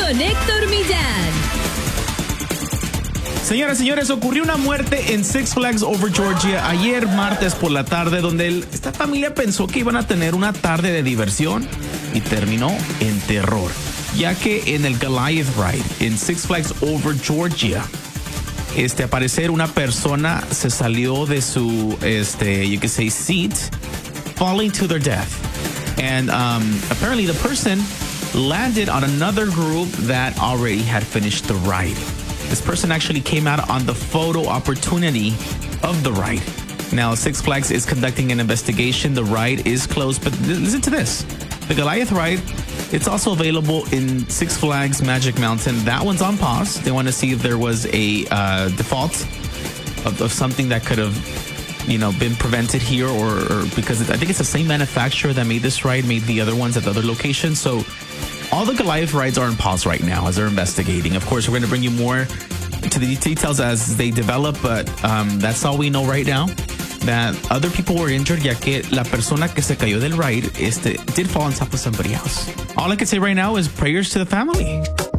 con Héctor Millán. Señoras y señores, ocurrió una muerte en Six Flags Over Georgia ayer martes por la tarde, donde esta familia pensó que iban a tener una tarde de diversión y terminó en terror, ya que en el Goliath Ride en Six Flags Over Georgia, al parecer una persona se salió de su, you could say, seat, falling to their death. And apparently the person landed on another group that already had finished the ride. This person actually came out on the photo opportunity of the ride. Now, Six Flags is conducting an investigation. The ride is closed, but listen to this. The Goliath ride, it's also available in Six Flags Magic Mountain. That one's on pause. They want to see if there was a default of something that could have, been prevented here, or because I think it's the same manufacturer that made this ride, made the other ones at the other locations. So all the Goliath rides are on pause right now as they're investigating. Of course, we're going to bring you more to the details as they develop, but that's all we know right now. That other people were injured, ya que la persona que se cayó del ride did fall on top of somebody else. All I can say right now is prayers to the family.